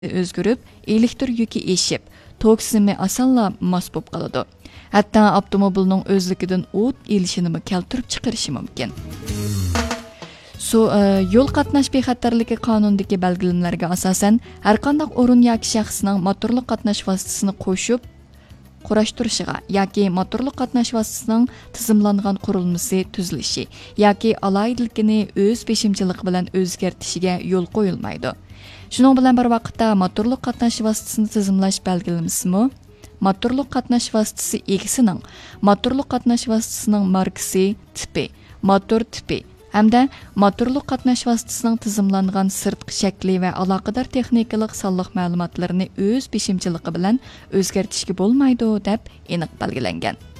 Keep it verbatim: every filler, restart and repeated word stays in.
o'zgarib, elektr yuki eshib, tok tizimi osonla mos bo'lib qoladi. Hatto avtomobilning o'zligidan o't elishini keltirib chiqarishi mumkin. So, yo'l qatnash bexatarligi qonunidagi belgilanmalarga asosan har qanday o'rin yoki shaxsning motorli qatnash vositasini qo'shib qurashtirishiga yoki motorli qatnash vositasining tizimlangan qurilmasi tuzilishi yoki alaydilikini o'z peshimchiligi bilan o'zgartishiga yo'l qo'yilmaydi. Shuning bilan bir vaqtda motorli qatnash vositasini tizimlash belgilanmasimi? Motorli qatnash vositasi egasining motorli qatnash vositasining markasi, tipi, motor tipi hamda motorli qatnash vositasining tizimlangan sirtqi shakli va aloqador texnikalik sonliq ma'lumotlarini o'z peshimchiligi bilan o'zgartirishga bo'lmaydi deb aniq belgilangan.